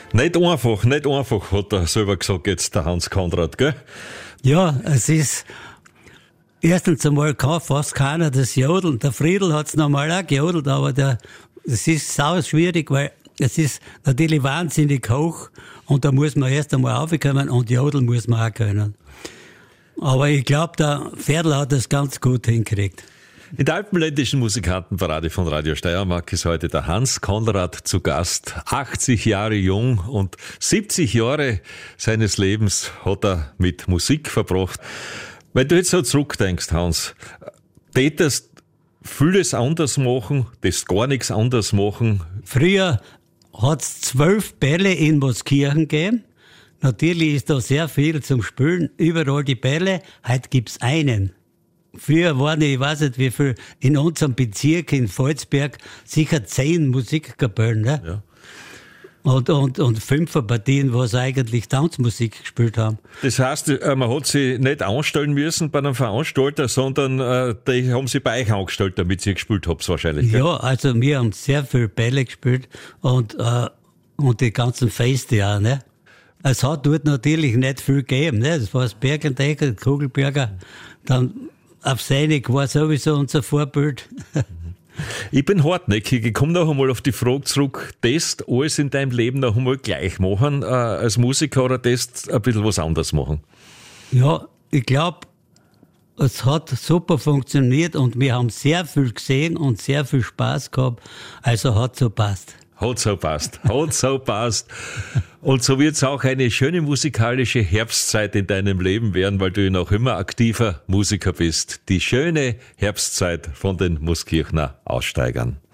Nicht einfach, hat er selber gesagt, jetzt der Hans Konrad, gell? Ja, es ist, erstens einmal kann fast keiner das jodeln. Der Friedl hat's normal auch gejodelt, aber das ist sau schwierig, weil es ist natürlich wahnsinnig hoch und da muss man erst einmal raufkommen und jodeln muss man auch können. Aber ich glaube, der Ferdl hat das ganz gut hingekriegt. In der Alpenländischen Musikantenparade von Radio Steiermark ist heute der Hans Konrad zu Gast. 80 Jahre jung und 70 Jahre seines Lebens hat er mit Musik verbracht. Wenn du jetzt so zurückdenkst, Hans, tätest vieles anders machen, tätest gar nichts anders machen? Früher hat's 12 Bälle in Moskirchen gegeben. Natürlich ist da sehr viel zum Spielen. Überall die Bälle. Heute gibt's einen. Früher waren, ich weiß nicht wie viel, in unserem Bezirk in Volzberg sicher 10 Musikkapellen, ne? Ja. Und 5 Partien, was eigentlich Tanzmusik gespielt haben. Das heißt, man hat sie nicht anstellen müssen bei einem Veranstalter, sondern die haben sie bei euch angestellt, damit ihr gespielt habt wahrscheinlich. Gell? Ja, also wir haben sehr viel Bälle gespielt und die ganzen Feste auch, ne? Es hat dort natürlich nicht viel gegeben, ne? Das war das Bergendecker, Kugelberger, dann auf Seinig war sowieso unser Vorbild. Ich bin hartnäckig, ich komme noch einmal auf die Frage zurück, test alles in deinem Leben noch einmal gleich machen als Musiker oder test ein bisschen was anderes machen? Ja, ich glaube, es hat super funktioniert und wir haben sehr viel gesehen und sehr viel Spaß gehabt, also hat so passt. Hat so passt. Und so wird es auch eine schöne musikalische Herbstzeit in deinem Leben werden, weil du ja noch immer aktiver Musiker bist. Die schöne Herbstzeit von den Muskirchner Aussteigern.